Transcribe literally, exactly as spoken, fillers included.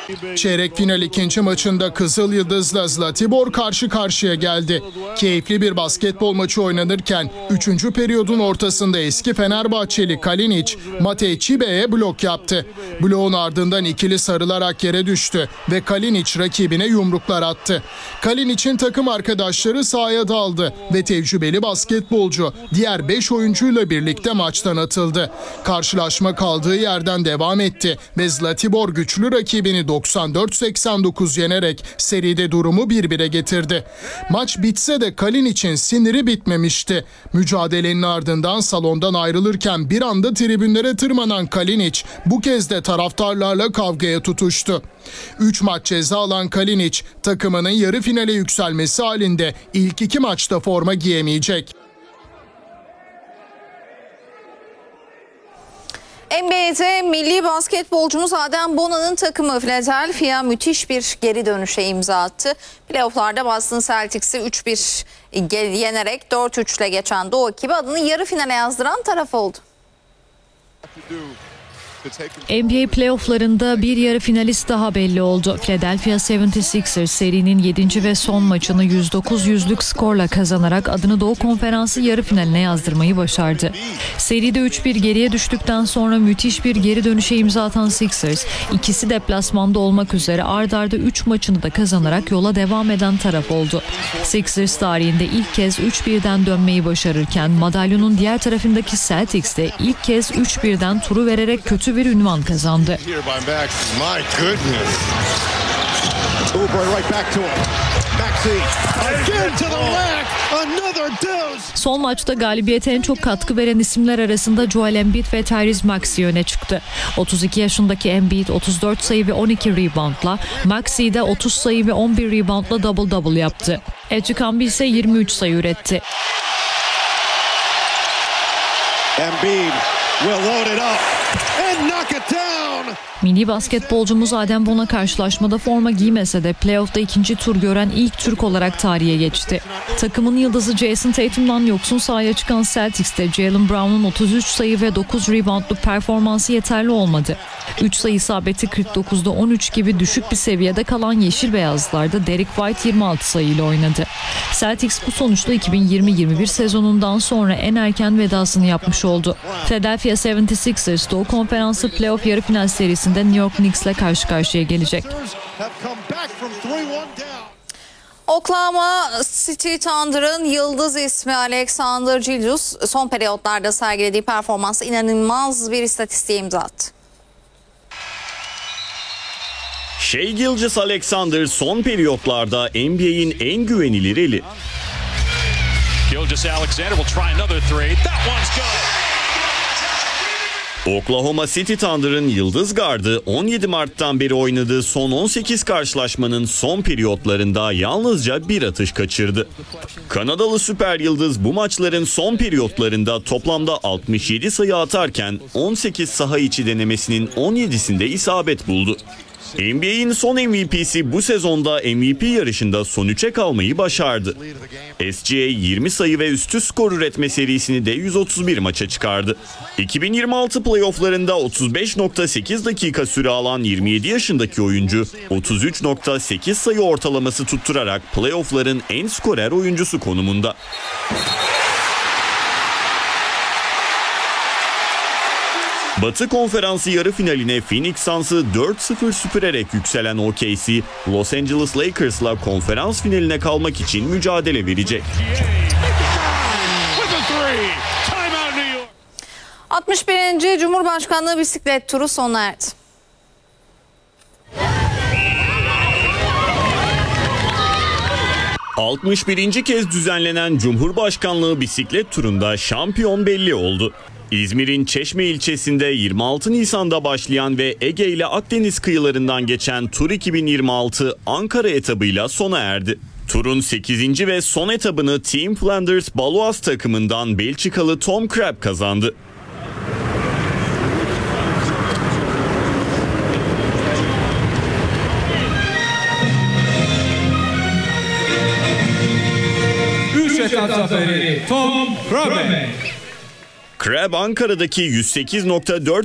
Çeyrek final ikinci maçında Kızıl Yıldız'la Zlatibor karşı karşıya geldi. Keyifli bir basketbol maçı oynanırken üçüncü periyodun ortasında eski Fenerbahçeli Kalinic, Matej Čibe'ye blok yaptı. Bloğun ardından ikili sarılarak yere düştü ve Kalinic rakibine yumruklar attı. Kalinic'in takım arkadaşları sahaya daldı ve tecrübeli basketbolcu diğer beş oyuncuyla birlikte maçtan atıldı. Karşılaşma kaldığı yerden devam etti ve Zlatibor güçlü rakibini doksan dört seksen dokuz yenerek seride durumu bir bire getirdi. Maç bitse de Kalinic'in siniri bitmemişti. Mücadelenin ardından salondan ayrılırken bir anda tribünlere tırmanan Kalinic bu kez de taraftarlarla kavgaya tutuştu. üç maç ceza alan Kalinic takımının yarı finale yükselmesi halinde ilk iki maçta forma giyemeyecek. N B A'de milli basketbolcumuz Adem Bona'nın takımı Philadelphia müthiş bir geri dönüşe imza attı. Playoff'larda Boston Celtics'i üç bir yenerek dört üç ile geçen Doğu ekibi adını yarı finale yazdıran taraf oldu. N B A playofflarında bir yarı finalist daha belli oldu. Philadelphia yetmiş altı ers serinin yedinci ve son maçını yüz dokuz yüzlük skorla kazanarak adını Doğu Konferansı yarı finaline yazdırmayı başardı. Seride üç bir geriye düştükten sonra müthiş bir geri dönüşe imza atan Sixers, ikisi deplasmanda olmak üzere ard arda üç maçını da kazanarak yola devam eden taraf oldu. Sixers tarihinde ilk kez üç birden dönmeyi başarırken madalyonun diğer tarafındaki Celtics de ilk kez üç birden turu vererek kötü bir ünvan kazandı. Son maçta galibiyete en çok katkı veren isimler arasında Joel Embiid ve Tyrese Maxey öne çıktı. otuz iki yaşındaki Embiid otuz dört sayı ve on iki reboundla, Maxey de otuz sayı ve on bir reboundla double double yaptı. Etchikambi ise yirmi üç sayı üretti. Embiid will load it up and knock it down. Milli basketbolcumuz Adem Bona karşılaşmada forma giymese de playoff'ta ikinci tur gören ilk Türk olarak tarihe geçti. Takımın yıldızı Jason Tatum'dan yoksun sahaya çıkan Celtics'te Jaylen Brown'un otuz üç sayı ve dokuz reboundluk performansı yeterli olmadı. üç sayı isabeti kırk dokuzda on üç gibi düşük bir seviyede kalan Yeşil Beyazlılar'da Derek White yirmi altı sayıyla oynadı. Celtics bu sonuçta iki bin yirmi yirmi bir sezonundan sonra en erken vedasını yapmış oldu. Philadelphia yetmiş altı ers Doğu Konferansı playoff yarı final serisinde New York Knicks'le karşı karşıya gelecek. Oklahoma City Thunder'ın yıldız ismi Alexander Gilgeous son periyotlarda sergilediği performansı inanılmaz bir istatistiğe imza attı. Shai Gilgeous-Alexander son periyotlarda N B A'in en güvenilir eli. Gilgeous-Alexander will try another three. That one's good. Oklahoma City Thunder'ın yıldız gardı on yedi Mart'tan beri oynadığı son on sekiz karşılaşmanın son periyotlarında yalnızca bir atış kaçırdı. Kanadalı süper yıldız bu maçların son periyotlarında toplamda altmış yedi sayı atarken on sekiz saha içi denemesinin on yedisinde isabet buldu. N B A'in son M V P'si bu sezonda M V P yarışında son üçe kalmayı başardı. S G A yirmi sayı ve üstü skor üretme serisini de yüz otuz bir maça çıkardı. iki bin yirmi altı playofflarında otuz beş nokta sekiz dakika süre alan yirmi yedi yaşındaki oyuncu otuz üç nokta sekiz sayı ortalaması tutturarak playoffların en skorer oyuncusu konumunda. Batı Konferansı yarı finaline Phoenix Suns'ı dört sıfır süpürerek yükselen O K C, Los Angeles Lakers'la konferans finaline kalmak için mücadele verecek. altmış birinci Cumhurbaşkanlığı bisiklet turu sona erdi. altmış birinci kez düzenlenen Cumhurbaşkanlığı bisiklet turunda şampiyon belli oldu. İzmir'in Çeşme ilçesinde yirmi altı Nisan'da başlayan ve Ege ile Akdeniz kıyılarından geçen Tur iki bin yirmi altı Ankara etabıyla sona erdi. Turun sekizinci ve son etabını Team Flanders Baloise takımından Belçikalı Tom Crabb kazandı. Üç etap zaferi Tom Crabb. Crabb Ankara'daki yüz sekiz nokta dört